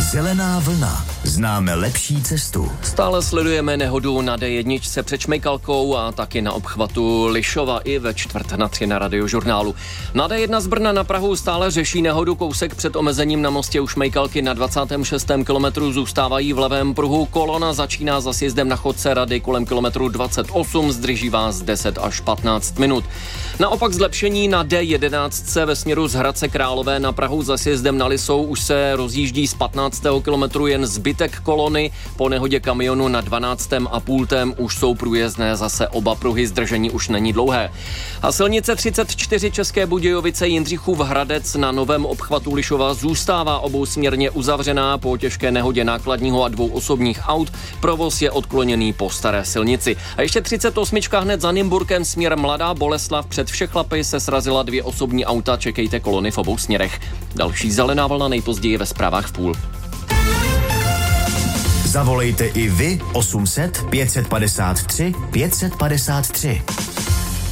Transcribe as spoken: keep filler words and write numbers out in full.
Zelená vlna. Známe lepší cestu. Stále sledujeme nehodu na dé jedna před Šmejkalkou a taky na obchvatu Lišova i ve čtvrt na tři na Radiožurnálu. Na dé jedna z Brna na Prahu stále řeší nehodu, kousek před omezením na mostě u Šmejkalky na dvacátém šestém kilometru zůstávají v levém pruhu. Kolona začíná za sjezdem na chodce Rady kolem kilometru dvacet osm, zdrží vás deset až patnáct minut. Naopak zlepšení na dé jedenáct ve směru z Hradce Králové na Prahu za sjezdem na Lisou už se rozjíždí z patnáctého kilometru jen zbytek kolony. Po nehodě kamionu na dvanáctém a půltém už jsou průjezdné zase oba pruhy, zdržení už není dlouhé. A silnice třicet čtyři České Budějovice Jindřichův Hradec na novém obchvatu Lišova zůstává obousměrně uzavřená po těžké nehodě nákladního a dvou osobních aut. Provoz je odkloněný po staré silnici. A ještě třicet osm hned za Nymburkem směr Mladá Boleslav před Všechlapy se srazila dvě osobní auta, čekejte kolony v obou směrech. Další zelená vlna nejpozději ve zprávách v půl. Zavolejte i vy osm set pět set padesát tři pět set padesát tři.